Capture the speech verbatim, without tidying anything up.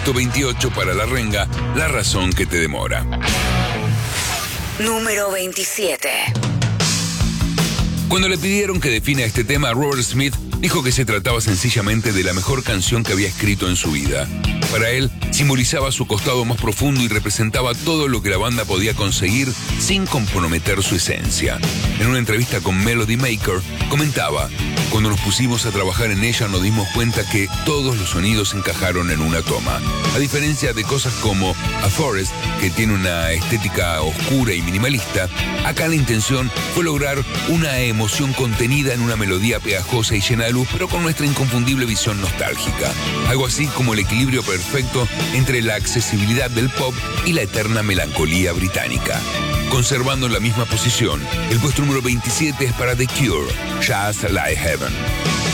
Puesto veintiocho para La Renga, La razón que te demora. Número veintisiete. Cuando le pidieron que defina este tema, Robert Smith dijo que se trataba sencillamente de la mejor canción que había escrito en su vida. Para él, simbolizaba su costado más profundo y representaba todo lo que la banda podía conseguir sin comprometer su esencia. En una entrevista con Melody Maker, comentaba: cuando nos pusimos a trabajar en ella nos dimos cuenta que todos los sonidos encajaron en una toma. A diferencia de cosas como A Forest, que tiene una estética oscura y minimalista, acá la intención fue lograr una emoción contenida en una melodía pegajosa y llena de luz, pero con nuestra inconfundible visión nostálgica. Algo así como el equilibrio perfecto entre la accesibilidad del pop y la eterna melancolía británica. Conservando la misma posición, el puesto número veintisiete es para The Cure, Just Like Heaven.